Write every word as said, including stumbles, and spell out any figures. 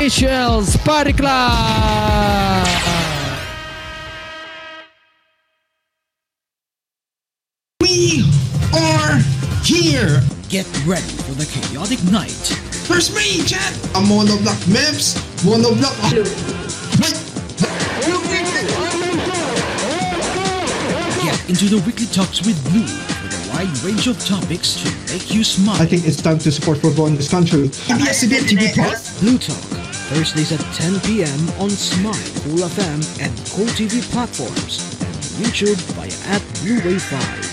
Michelle's Party Club! We are here! Get ready for the chaotic night. First me, chat! A monoblock memes, monoblock... Wait! Get into the weekly talks with Blue with a wide range of topics to make you smile. I think it's time to support football in this country. A B S C B N T V Plus? Blue Talk, Thursdays at ten p m on Smile, Cool F M, and Cool T V platforms, and YouTube via at Blue Wave five.